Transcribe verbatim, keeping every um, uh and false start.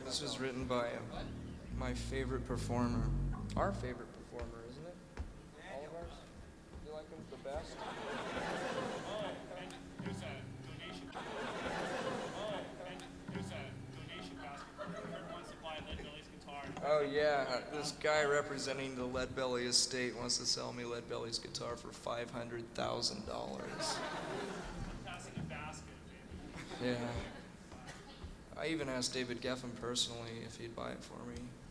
This was written by uh, my favorite performer. Our favorite performer, isn't it? All of ours? You like him the best? Oh, and there's a donation. Oh, and there's a donation basket for whoever wants to buy Lead Belly's guitar. Oh yeah, this guy representing the Lead Belly estate wants to sell me Lead Belly's guitar for five hundred thousand dollars. I'm passing a basket, baby. Yeah. I even asked David Geffen personally if he'd buy it for me.